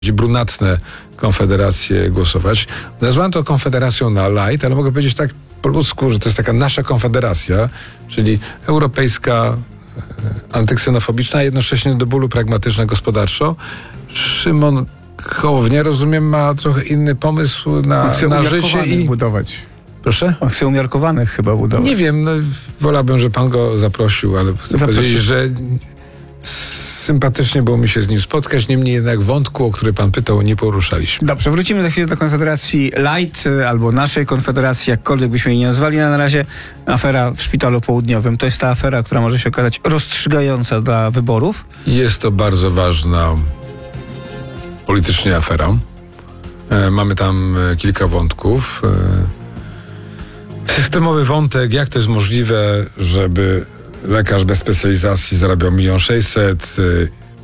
brunatne konfederacje głosować. Nazwałem to konfederacją na light, ale mogę powiedzieć tak po ludzku, że to jest taka nasza konfederacja, czyli europejska, antyksynofobiczna, a jednocześnie do bólu pragmatyczna gospodarczo. Szymon Hołownia, rozumiem, ma trochę inny pomysł na życie i budować. Proszę? On chce umiarkowanych chyba budować. Nie wiem, wolałbym, że pan go zaprosił, ale chcę powiedzieć, że sympatycznie było mi się z nim spotkać, niemniej jednak wątku, o który pan pytał, nie poruszaliśmy. Dobrze, wrócimy za chwilę do Konfederacji Light albo naszej Konfederacji, jakkolwiek byśmy jej nie nazwali. Na razie afera w Szpitalu Południowym to jest ta afera, która może się okazać rozstrzygająca dla wyborów. Jest to bardzo ważna politycznie afera. Mamy tam kilka wątków. Systemowy wątek, jak to jest możliwe, żeby lekarz bez specjalizacji zarabiał 1 600 000.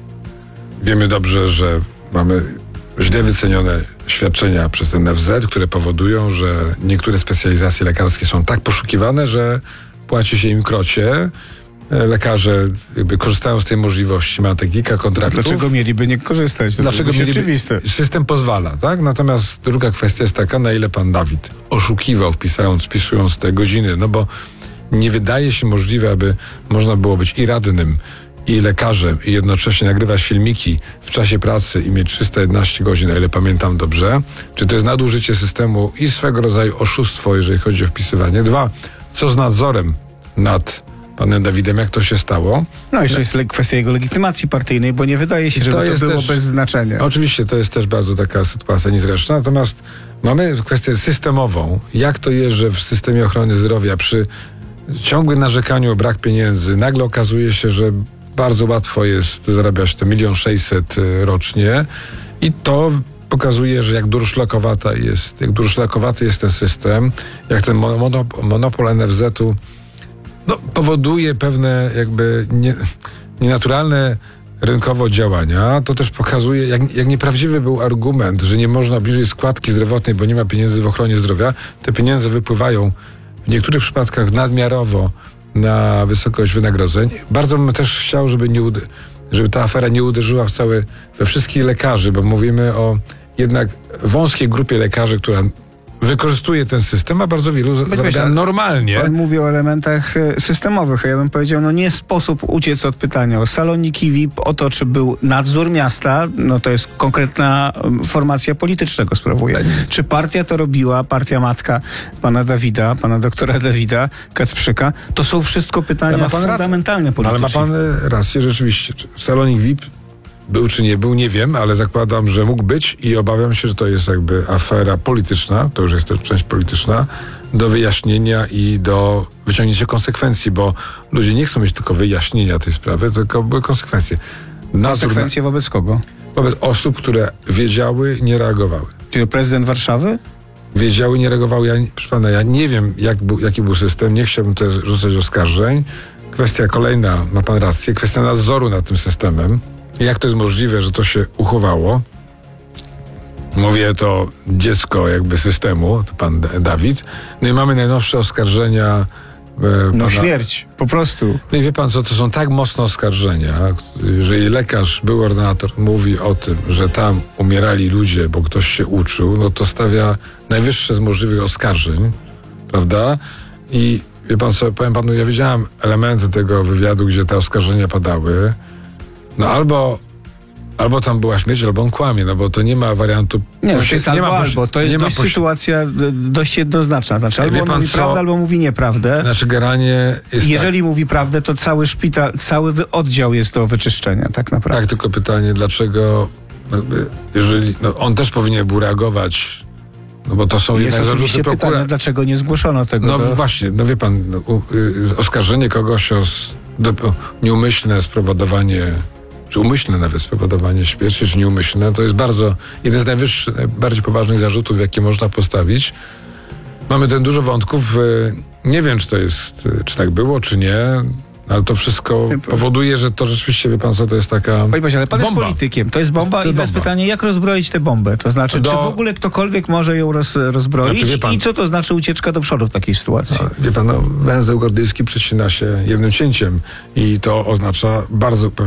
Wiemy dobrze, że mamy źle wycenione świadczenia przez NFZ, które powodują, że niektóre specjalizacje lekarskie są tak poszukiwane, że płaci się im krocie. Lekarze jakby korzystają z tej możliwości, mają tak kilka kontraktów. Dlaczego mieliby nie korzystać? Dlaczego jest mieliby? Oczywiste. System pozwala, tak? Natomiast druga kwestia jest taka, na ile pan Dawid oszukiwał, wpisując te godziny, no bo nie wydaje się możliwe, aby można było być i radnym, i lekarzem, i jednocześnie nagrywać filmiki w czasie pracy i mieć 311 godzin, o ile pamiętam dobrze. Czy to jest nadużycie systemu i swego rodzaju oszustwo, jeżeli chodzi o wpisywanie? 2, co z nadzorem nad panem Dawidem, jak to się stało? No jeszcze jest kwestia jego legitymacji partyjnej, bo nie wydaje się, żeby to było też bez znaczenia. Oczywiście to jest też bardzo taka sytuacja niezręczna, natomiast mamy kwestię systemową. Jak to jest, że w systemie ochrony zdrowia przy ciągłym narzekaniu o brak pieniędzy nagle okazuje się, że bardzo łatwo jest zarabiać te 1 600 000 rocznie i to pokazuje, że jak durszlakowaty jest ten system, jak ten monopol NFZ-u powoduje pewne jakby nienaturalne rynkowo działania. To też pokazuje, jak nieprawdziwy był argument, że nie można obniżyć składki zdrowotnej, bo nie ma pieniędzy w ochronie zdrowia. Te pieniądze wypływają w niektórych przypadkach nadmiarowo na wysokość wynagrodzeń. Bardzo bym też chciał, żeby ta afera nie uderzyła we wszystkich lekarzy, bo mówimy o jednak wąskiej grupie lekarzy, która wykorzystuje ten system, a bardzo wielu zarabia normalnie. Pan mówi o elementach systemowych, a ja bym powiedział, nie sposób uciec od pytania o saloniki VIP, o to, czy był nadzór miasta, to jest konkretna formacja polityczna go sprawuje. Czy partia to robiła, partia matka pana Dawida, pana doktora Dawida Kacprzyka, to są wszystko pytania fundamentalne polityczne. Ale ma pan rację, rzeczywiście. Czy salonik VIP był czy nie był, nie wiem, ale zakładam, że mógł być i obawiam się, że to jest jakby afera polityczna, to już jest też część polityczna, do wyjaśnienia i do wyciągnięcia konsekwencji, bo ludzie nie chcą mieć tylko wyjaśnienia tej sprawy, tylko były konsekwencje. Konsekwencje wobec kogo? Wobec osób, które wiedziały, nie reagowały. Czyli prezydent Warszawy? Wiedziały, nie reagowały. Proszę pana, ja nie wiem, jaki był system, nie chciałbym też rzucać oskarżeń. Kwestia kolejna, ma pan rację, kwestia nadzoru nad tym systemem. Jak to jest możliwe, że to się uchowało? Mówię to dziecko jakby systemu, to pan Dawid. No i mamy najnowsze oskarżenia. Śmierć, po prostu. No i wie pan co, to są tak mocne oskarżenia, jeżeli lekarz, był ordynator, mówi o tym, że tam umierali ludzie, bo ktoś się uczył, no to stawia najwyższe z możliwych oskarżeń, prawda? I wie pan co, powiem panu, ja widziałem elementy tego wywiadu, gdzie te oskarżenia padały. No albo tam była śmierć, albo on kłamie, bo to nie ma wariantu. To jest sytuacja dość jednoznaczna. Znaczy, albo on mówi prawdę, albo mówi nieprawdę. Znaczy garanie jest jeżeli mówi prawdę, to cały szpital, cały oddział jest do wyczyszczenia, tak naprawdę. Tak, tylko pytanie, dlaczego, jeżeli on też powinien był reagować, bo to są jest oczywiście pytanie, dlaczego nie zgłoszono tego. Właśnie, wie pan, oskarżenie kogoś o nieumyślne spowodowanie, czy umyślne nawet spowodowanie śmierci, czy nieumyślne, to jest jeden z najbardziej poważnych zarzutów, jakie można postawić. Mamy ten dużo wątków. Nie wiem, czy tak było, czy nie, ale to wszystko powoduje, że to rzeczywiście, wie pan co, to jest taka Panie Boże, ale pan bomba. jest politykiem, to jest bomba i teraz pytanie, jak rozbroić tę bombę? To znaczy, czy w ogóle ktokolwiek może ją rozbroić i co to znaczy ucieczka do przodu w takiej sytuacji? Wie pan, węzeł gordyjski przecina się jednym cięciem i to oznacza bardzo, proszę,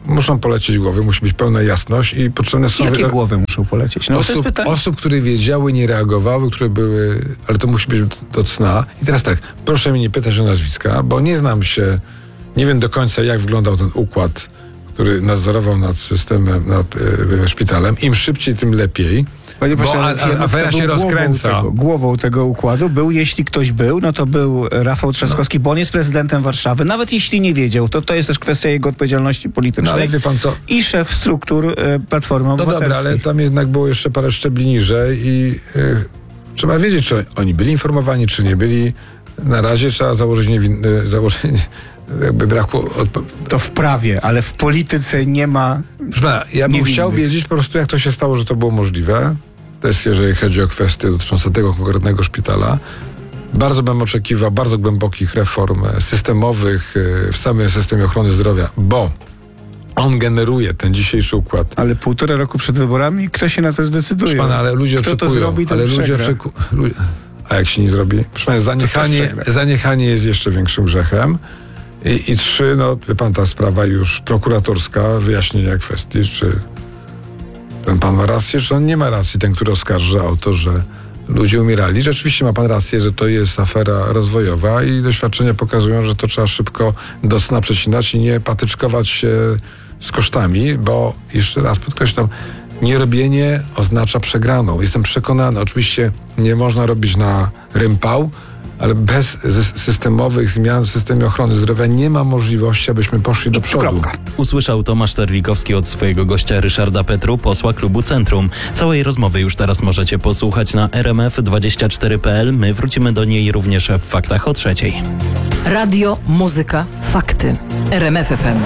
muszą polecieć głowy, musi być pełna jasność i potrzebne są... Jakie głowy muszą polecieć? No, to jest pytanie. Osób, które wiedziały, nie reagowały, które były... Ale to musi być do cna. I teraz tak, proszę mnie nie pytać o nazwiska, bo nie znam się, nie wiem do końca, jak wyglądał ten układ, który nadzorował nad systemem, nad szpitalem. Im szybciej, tym lepiej. Panie pośle, Bo afera się rozkręca. Głową tego układu był, jeśli ktoś był, no to był Rafał Trzaskowski, bo on jest prezydentem Warszawy. Nawet jeśli nie wiedział, to jest też kwestia jego odpowiedzialności politycznej. No ale wie pan co? I szef struktur Platformy Obywatelskiej. No dobra, ale tam jednak było jeszcze parę szczebli niżej i trzeba wiedzieć, czy oni byli informowani, czy nie byli. Na razie trzeba założyć założenie jakby braku... To w prawie, ale w polityce nie ma... Ja bym chciał wiedzieć po prostu, jak to się stało, że to było możliwe. To jest, jeżeli chodzi o kwestie dotyczące tego konkretnego szpitala. Bardzo bym oczekiwał bardzo głębokich reform systemowych w samym systemie ochrony zdrowia, bo on generuje ten dzisiejszy układ. Ale 1,5 roku przed wyborami? Kto się na to zdecyduje? Proszę pana, ale ludzie Kto oczekują. to zrobi, ten A jak się nie zrobi? Proszę pana, zaniechanie jest jeszcze większym grzechem. I 3, no wie pan, ta sprawa już prokuratorska, wyjaśnienia kwestii, czy ten pan ma rację, czy on nie ma racji, ten, który oskarża o to, że ludzie umierali. Rzeczywiście ma pan rację, że to jest afera rozwojowa i doświadczenia pokazują, że to trzeba szybko do cna przecinać i nie patyczkować się z kosztami, bo jeszcze raz podkreślam, nierobienie oznacza przegraną. Jestem przekonany, oczywiście nie można robić na rympał, ale bez systemowych zmian w systemie ochrony zdrowia nie ma możliwości, abyśmy poszli do przodu. Usłyszał Tomasz Terlikowski od swojego gościa Ryszarda Petru, posła klubu Centrum. Całej rozmowy już teraz możecie posłuchać na rmf24.pl. My wrócimy do niej również w Faktach o 3:00. Radio, muzyka, fakty. RMF FM.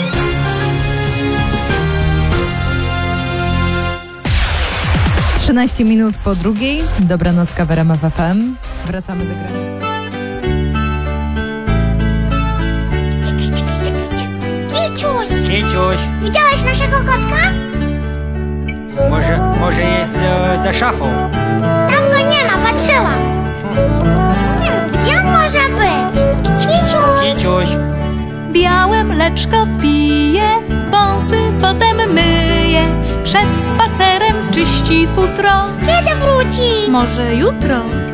Trzynaście minut po 2:00. Dobranocka w RMF FM. Wracamy do grania. Kiciuś, Widziałeś naszego kotka? może jest za szafą. Tam go nie ma, patrzyłam. Nie wiem, gdzie on może być? Kiciuś, Białe mleczko pije, wąsy potem myje, przed spacerem czyści futro. Kiedy wróci? Może jutro?